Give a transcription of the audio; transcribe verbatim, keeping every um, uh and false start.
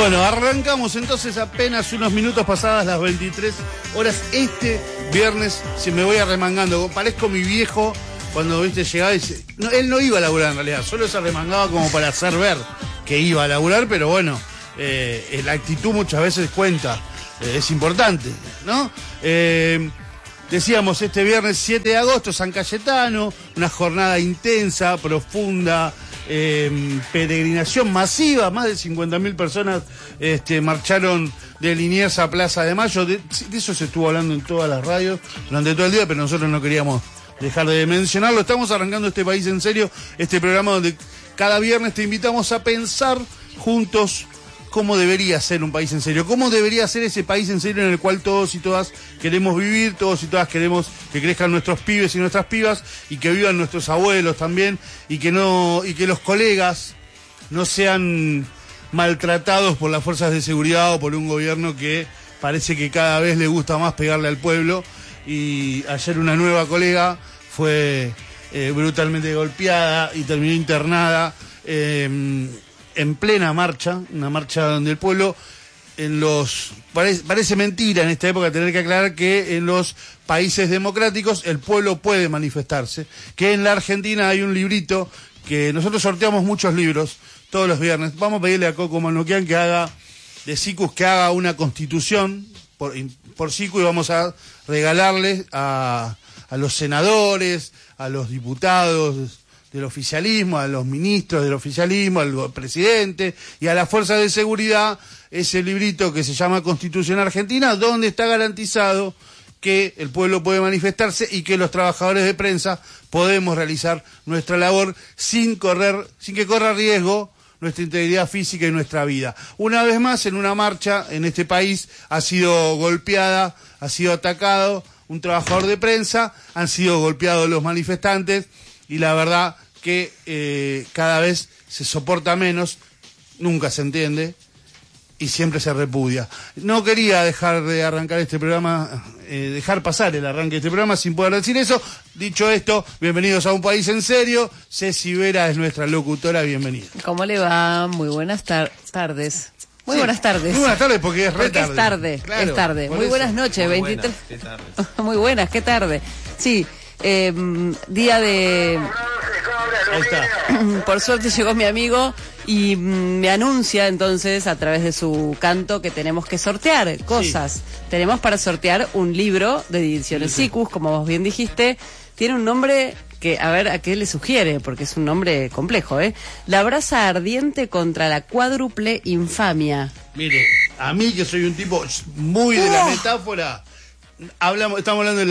Bueno, arrancamos entonces apenas unos minutos pasadas las veintitrés horas. Este viernes, si me voy arremangando, parezco mi viejo cuando, viste, llegaba y dice, no, él no iba a laburar en realidad, solo se arremangaba como para hacer ver que iba a laburar, pero bueno, eh, la actitud muchas veces cuenta, eh, es importante, ¿no? Eh, decíamos, este viernes siete de agosto, San Cayetano, una jornada intensa, profunda, Eh, peregrinación masiva, más de cincuenta mil personas este, marcharon de Liniers a Plaza de Mayo, de, de eso se estuvo hablando en todas las radios durante todo el día, pero nosotros no queríamos dejar de mencionarlo. Estamos arrancando Este País en Serio, este programa donde cada viernes te invitamos a pensar juntos cómo debería ser un país en serio, cómo debería ser ese país en serio en el cual todos y todas queremos vivir, todos y todas queremos que crezcan nuestros pibes y nuestras pibas y que vivan nuestros abuelos también y que no y que los colegas no sean maltratados por las fuerzas de seguridad o por un gobierno que parece que cada vez le gusta más pegarle al pueblo. Y ayer una nueva colega fue eh, brutalmente golpeada y terminó internada eh, en plena marcha, una marcha donde el pueblo, en los parece, parece mentira en esta época tener que aclarar que en los países democráticos el pueblo puede manifestarse, que en la Argentina hay un librito, que nosotros sorteamos muchos libros todos los viernes. Vamos a pedirle a Coco Manuquian que haga, de Sicus, que haga una constitución por, por Sicus, y vamos a regalarle a, a los senadores, a los diputados del oficialismo, a los ministros del oficialismo, al presidente y a las fuerzas de seguridad, ese librito que se llama Constitución Argentina, donde está garantizado que el pueblo puede manifestarse y que los trabajadores de prensa podemos realizar nuestra labor sin correr, sin que corra riesgo nuestra integridad física y nuestra vida. Una vez más, en una marcha en este país ha sido golpeada, ha sido atacado un trabajador de prensa, han sido golpeados los manifestantes, y la verdad que eh, cada vez se soporta menos, nunca se entiende y siempre se repudia. No quería dejar de arrancar este programa, eh, dejar pasar el arranque de este programa sin poder decir eso. Dicho esto, bienvenidos a Un País en Serio. Ceci Vera es nuestra locutora, bienvenida. ¿Cómo le va? Muy buenas tar- tardes. Muy sí, buenas tardes. Muy buenas tardes porque es re porque tarde. es tarde, claro, es tarde. Muy eso. Buenas noches, muy veintitrés. Buenas, qué muy buenas, qué tarde. Sí, eh, día de... Ahí está. Por suerte llegó mi amigo y me anuncia entonces a través de su canto que tenemos que sortear cosas. Sí. Tenemos para sortear un libro de Ediciones sí, sí. Sicus, como vos bien dijiste. Tiene un nombre que, a ver, ¿a qué le sugiere? Porque es un nombre complejo, ¿eh? La brasa ardiente contra la cuádruple infamia. Mire, a mí que soy un tipo muy de la metáfora, hablamos, estamos hablando de la